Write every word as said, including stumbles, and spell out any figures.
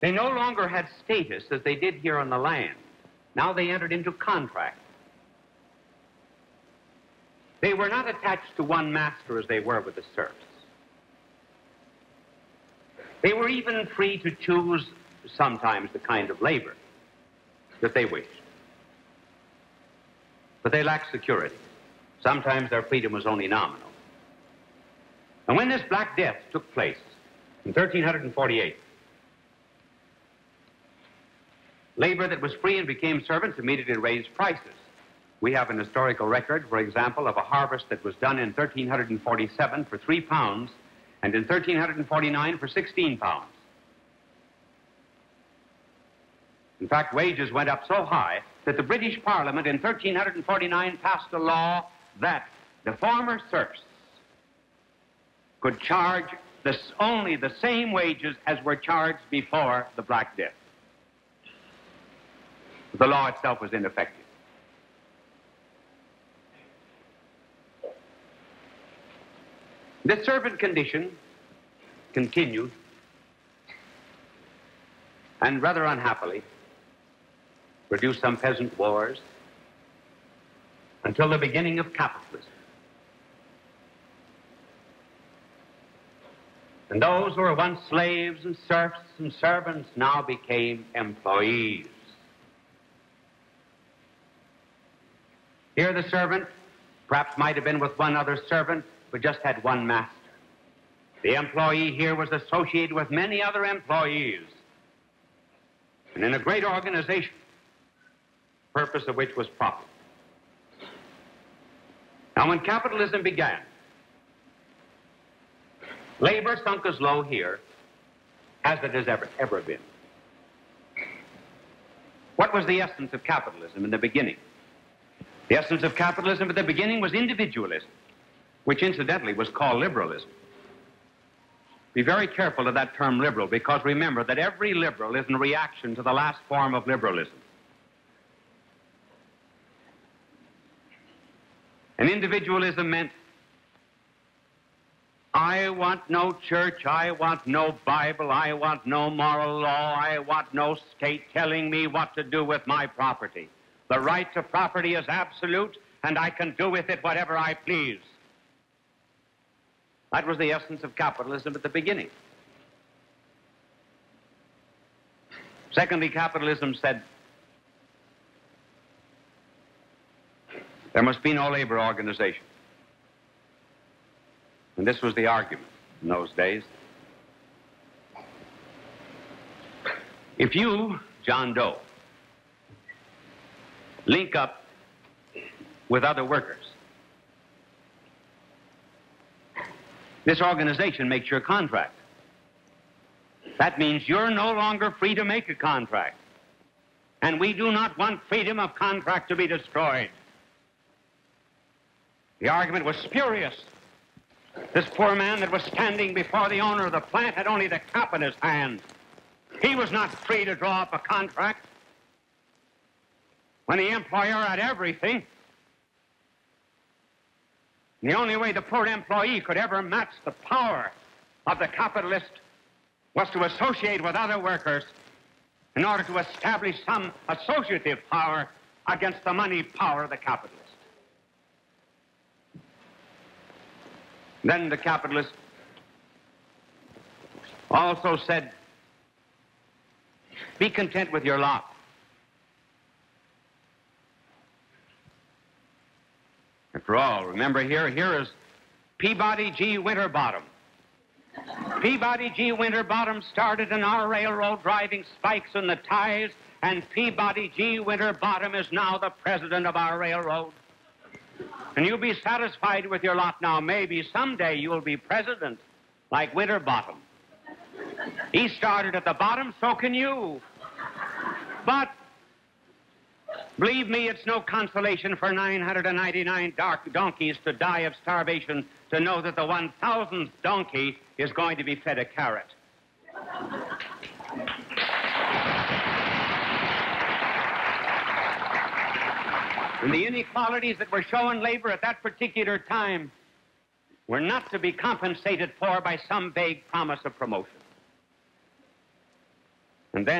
They no longer had status as they did here on the land. Now they entered into contract. They were not attached to one master as they were with the serfs. They were even free to choose sometimes the kind of labor that they wished. But they lacked security. Sometimes their freedom was only nominal. And when this Black Death took place in thirteen forty-eight, labor that was free and became servants immediately raised prices. We have an historical record, for example, of a harvest that was done in thirteen forty-seven for three pounds and in thirteen forty-nine for sixteen pounds. In fact, wages went up so high that the British Parliament in thirteen forty-nine passed a law that the former serfs could charge this, only the same wages as were charged before the Black Death. The law itself was ineffective. The servant condition continued, and rather unhappily produced some peasant wars until the beginning of capitalism. And those who were once slaves and serfs and servants now became employees. Here the servant perhaps might have been with one other servant, but just had one master. The employee here was associated with many other employees. And in a great organization, the purpose of which was profit. Now, when capitalism began, labor sunk as low here as it has ever, ever been. What was the essence of capitalism in the beginning? The essence of capitalism at the beginning was individualism, which incidentally was called liberalism. Be very careful of that term liberal, because remember that every liberal is in reaction to the last form of liberalism. And individualism meant, I want no church, I want no Bible, I want no moral law, I want no state telling me what to do with my property. The right to property is absolute, and I can do with it whatever I please. That was the essence of capitalism at the beginning. Secondly, capitalism said, there must be no labor organization. And this was the argument in those days. If you, John Doe, link up with other workers, this organization makes your contract. That means you're no longer free to make a contract. And we do not want freedom of contract to be destroyed. The argument was spurious. This poor man that was standing before the owner of the plant had only the cap in his hand. He was not free to draw up a contract when the employer had everything. And the only way the poor employee could ever match the power of the capitalist was to associate with other workers in order to establish some associative power against the money power of the capitalist. Then the capitalist also said, be content with your lot. After all, remember here, here is Peabody G. Winterbottom. Peabody G. Winterbottom started in our railroad driving spikes in the ties, and Peabody G. Winterbottom is now the president of our railroad. And you'll be satisfied with your lot now. Maybe someday you'll be president like Winterbottom. He started at the bottom, so can you. But believe me, it's no consolation for nine hundred ninety-nine dark donkeys to die of starvation to know that the one thousandth donkey is going to be fed a carrot. And the inequalities that were shown labor at that particular time were not to be compensated for by some vague promise of promotion. And then